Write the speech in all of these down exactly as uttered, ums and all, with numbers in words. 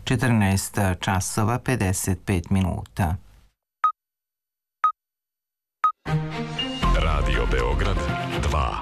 četrnaest časova pedeset pet minuta. Radio Beograd dva.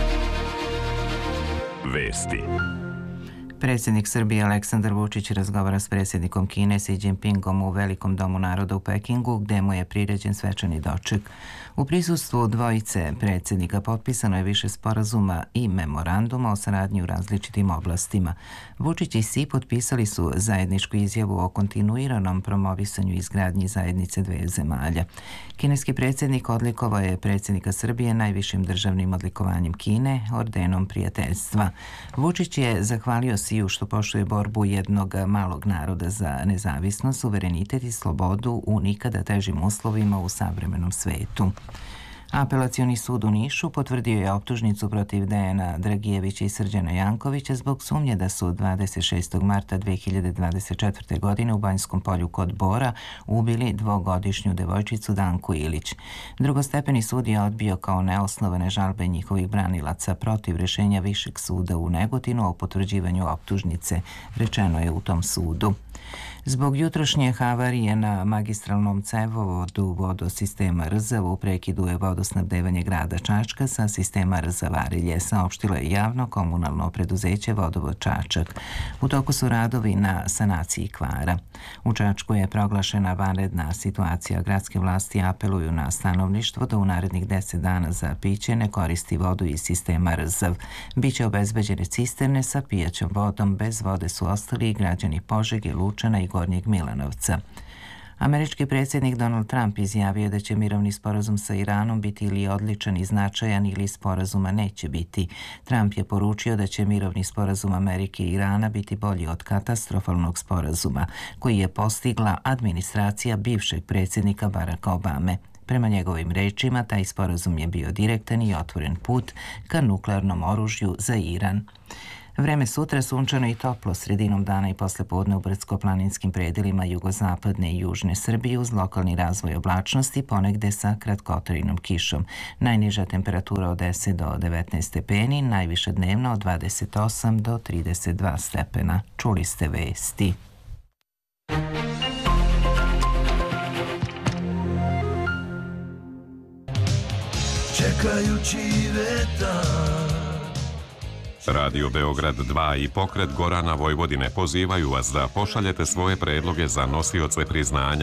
Vesti. Predsjednik Srbije Aleksandar Vučić razgovara s predsjednikom Kine Xi Jinpingom u Velikom domu naroda u Pekingu, gde mu je priređen svečani doček. U prisustvu dvojice predsjednika potpisano je više sporazuma i memoranduma o saradnji u različitim oblastima. Vučić i Xi potpisali su zajedničku izjavu o kontinuiranom promovisanju izgradnji zajednice dve zemalja. Kineski predsjednik odlikovao je predsjednika Srbije najvišim državnim odlikovanjem Kine, ordenom prijateljstva. Vučić je zahvalio Xiju što poštuje borbu jednog malog naroda za nezavisnost, suverenitet i slobodu u nikada težim uslovima u savremenom svetu. Apelacioni sud u Nišu potvrdio je optužnicu protiv Dejana Dragijevića i Srđana Jankovića zbog sumnje da su dvadeset šestog marta dve hiljade dvadeset četvrte. godine u Banjskom polju kod Bora ubili dvogodišnju devojčicu Danku Ilić. Drugostepeni sud je odbio kao neosnovane žalbe njihovih branilaca protiv rješenja Višeg suda u Negotinu o potvrđivanju optužnice, rečeno je u tom sudu. Zbog jutrošnje havarije na magistralnom cevovodu vodosistema Rzav u prekidu je vodosnabdevanje grada Čačka sa sistema Rzav-Arilje, saopštilo je javno komunalno preduzeće Vodovod Čačak. U toku su radovi na sanaciji kvara. U Čačku je proglašena vanredna situacija. Gradske vlasti apeluju na stanovništvo da u narednih deset dana za piće ne koristi vodu iz sistema Rzav. Biće obezbeđene cisterne sa pijaćom vodom. Bez vode su ostali i građani Požege, Lučana i Gornjeg Milanovca. Američki predsjednik Donald Trump izjavio da će mirovni sporazum sa Iranom biti ili odličan i značajan ili sporazuma neće biti. Trump je poručio da će mirovni sporazum Amerike i Irana biti bolji od katastrofalnog sporazuma koji je postigla administracija bivšeg predsjednika Baracka Obame. Prema njegovim rečima, taj sporazum je bio direktan i otvoren put ka nuklearnom oružju za Iran. Vreme sutra sunčano i toplo sredinom dana i poslepodne u brdsko-planinskim predelima jugozapadne i južne Srbije uz lokalni razvoj oblačnosti, ponegde sa kratkotrajnom kišom. Najniža temperatura od deset do devetnaest stepeni, najviša dnevna od dvadeset osam do trideset dva stepena. Čuli ste vesti. Čekajući vetar. Radio Beograd dva i pokret Gorana Vojvodine pozivaju vas da pošaljete svoje predloge za nosioce priznanja